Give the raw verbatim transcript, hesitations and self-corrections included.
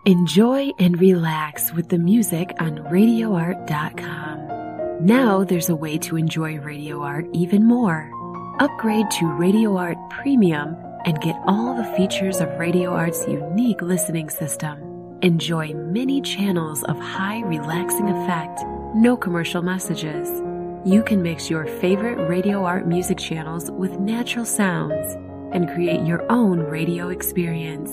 Enjoy and relax with the music on radio art dot com. Now there's a way to enjoy Radio Art even more. Upgrade to Radio Art Premium and get all the features of Radio Art's unique listening system. Enjoy many channels of high relaxing effect, no commercial messages. You can mix your favorite Radio Art music channels with natural sounds and create your own radio experience.